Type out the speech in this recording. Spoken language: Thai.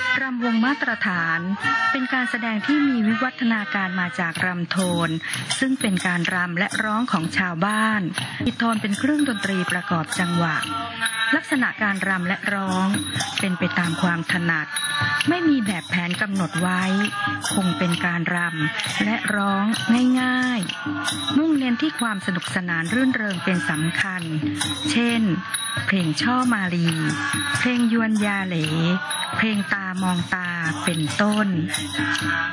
รำวงมาตรฐานเป็นการแสดงที่มีวิวัฒนาการมาจากรำโทนซึ่งเป็นการรำและร้องของชาวบ้านมีโทนเป็นเครื่องดนตรีประกอบจังหวะลักษณะการรำและร้องเป็นไปตามความถนัดไม่มีแบบแผนกำหนดไว้คงเป็นการรำและร้องง่ายๆมุ่งเน้นที่ความสนุกสนานรื่นเริงเป็นสำคัญเช่นเพลงช่อมาลีเพลงยวนยาเหลเพลงตามองตาเป็นต้น